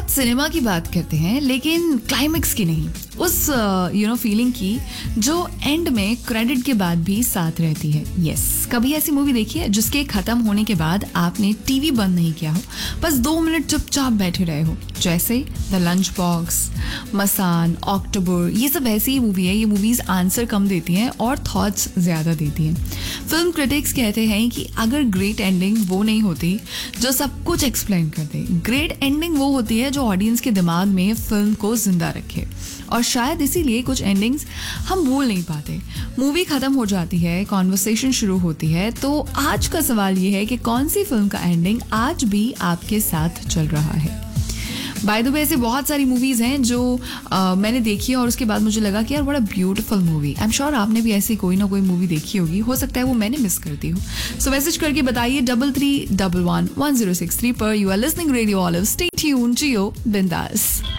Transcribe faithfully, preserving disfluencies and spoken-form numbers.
बहुत सिनेमा की बात करते हैं लेकिन क्लाइमेक्स की नहीं, उस यू नो फीलिंग की जो एंड में क्रेडिट के बाद भी साथ रहती है। यस yes, कभी ऐसी मूवी देखी है जिसके खत्म होने के बाद आपने टीवी बंद नहीं किया हो, बस दो मिनट चुपचाप बैठे रहे हो? जैसे द लंच बॉक्स, मसान, अक्टूबर, ये सब ऐसी ही मूवी है। ये मूवीज आंसर कम देती हैं और थॉट्स ज्यादा देती हैं। फिल्म क्रिटिक्स कहते हैं कि अगर ग्रेट एंडिंग वो नहीं होती जो सब कुछ एक्सप्लेन कर दे, ग्रेट एंडिंग वो होती है जो ऑडियंस के दिमाग में फिल्म को जिंदा रखे। और शायद इसीलिए कुछ एंडिंग्स हम भूल नहीं पाते। मूवी खत्म हो जाती है, कॉन्वर्सेशन शुरू होती है, तो आज का सवाल ये है कि कौन सी फिल्म का एंडिंग आज भी आपके साथ चल रहा है। बाय द वे ऐसे बहुत सारी मूवीज हैं जो uh, मैंने देखी है और उसके बाद मुझे लगा कि यार बड़ा beautiful movie. I am sure आपने भी ऐसी कोई ना कोई मूवी देखी होगी, हो सकता है वो मैंने मिस करती हूँ। सो मैसेज करके बताइए double three double one one zero six three पर। You are listening radio olive, stay tuned, जियो बिंदास।